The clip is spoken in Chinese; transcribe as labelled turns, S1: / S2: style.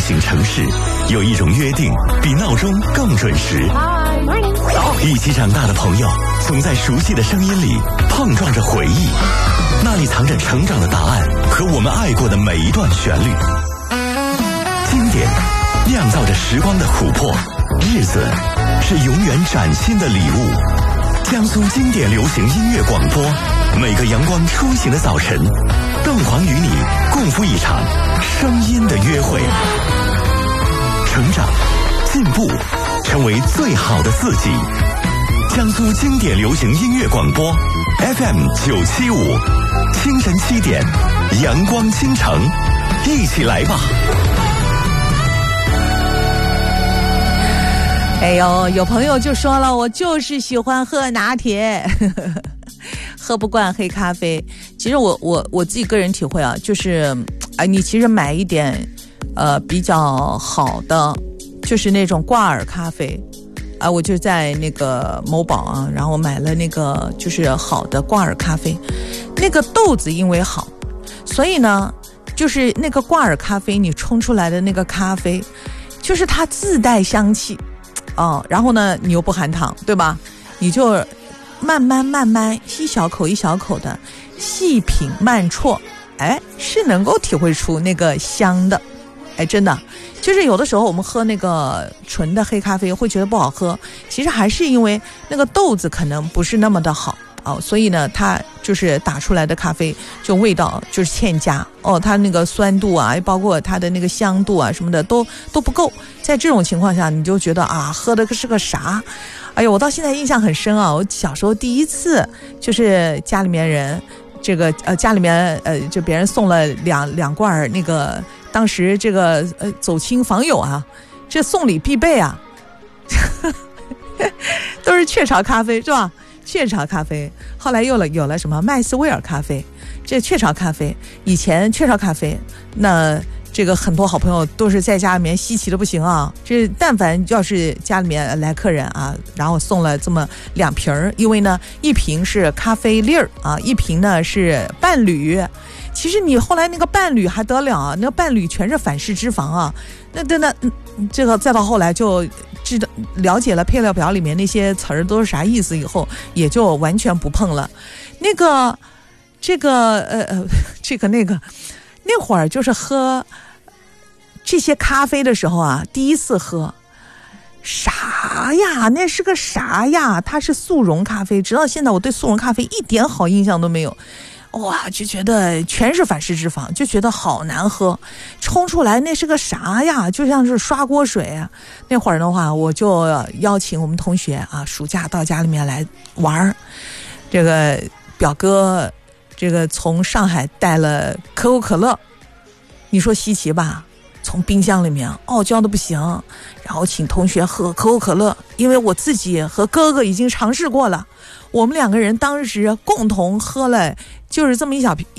S1: 醒城市，有一种约定比闹钟更准时。一起长大的朋友，总在熟悉的声音里碰撞着回忆，那里藏着成长的答案和我们爱过的每一段旋律。经典酿造着时光的琥珀，日子是永远崭新的礼物。江苏经典流行音乐广播，每个阳光初醒的早晨，凤凰与你共赴一场声音的约会。成长进步，成为最好的自己。江苏经典流行音乐广播 FM975，清晨7点，阳光倾城，一起来吧。
S2: 哎呦，有朋友就说了，我就是喜欢喝拿铁喝不惯黑咖啡。其实我自己个人体会啊，就是你其实买一点比较好的，就是那种挂耳咖啡我就在那个某宝啊，然后买了那个就是好的挂耳咖啡。那个豆子因为好，所以呢就是那个挂耳咖啡你冲出来的那个咖啡就是它自带香气然后呢你又不含糖，对吧？你就慢慢一小口一小口的细品慢啜，是能够体会出那个香的。真的就是有的时候我们喝那个纯的黑咖啡会觉得不好喝，其实还是因为那个豆子可能不是那么的好所以呢它就是打出来的咖啡就味道就是欠佳它那个酸度啊，包括它的那个香度啊什么的都不够。在这种情况下你就觉得喝的是个啥。哎呦，我到现在印象很深我小时候第一次就是家里面人家里面就别人送了两罐那个当时这个走亲访友这送礼必备都是雀巢咖啡是吧？雀巢咖啡后来有了什么麦斯威尔咖啡。这雀巢咖啡以前雀巢咖啡那这个很多好朋友都是在家里面稀奇的不行这但凡要是家里面来客人然后送了这么2瓶，因为呢一瓶是咖啡粒儿一瓶呢是伴侣。其实你后来那个伴侣还得了那伴侣全是反式脂肪那这个再到后来就知道了解了配料表里面那些词儿都是啥意思以后，也就完全不碰了。那会儿就是喝这些咖啡的时候第一次喝啥呀？那是个啥呀？它是速溶咖啡，直到现在我对速溶咖啡一点好印象都没有。就觉得全是反式脂肪，就觉得好难喝，冲出来那是个啥呀？就像是刷锅水那会儿的话，我就邀请我们同学暑假到家里面来玩。这个表哥这个从上海带了可口可乐，你说稀奇吧？从冰箱里面傲娇的不行，然后请同学喝可口可乐，因为我自己和哥哥已经尝试过了，我们2个人当时共同喝了就是这么一小瓶